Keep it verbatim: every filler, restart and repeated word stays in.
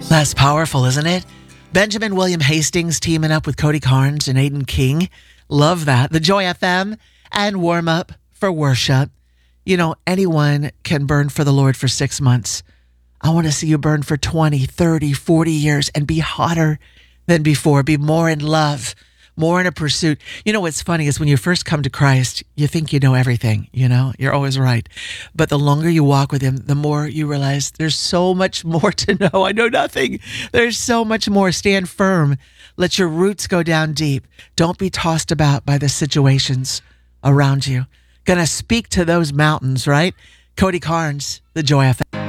That's powerful, isn't it? Benjamin William Hastings teaming up with Cody Carnes and Aiden King. Love that. The Joy F M and warm up for worship. You know, anyone can burn for the Lord for six months. I want to see you burn for twenty, thirty, forty years and be hotter than before. Be more in love, more in a pursuit. You know, what's funny is when you first come to Christ, you think you know everything, you know, you're always right. But the longer you walk with him, the more you realize there's so much more to know. I know nothing. There's so much more. Stand firm. Let your roots go down deep. Don't be tossed about by the situations around you. Gonna speak to those mountains, right? Cody Carnes, the Joy F M.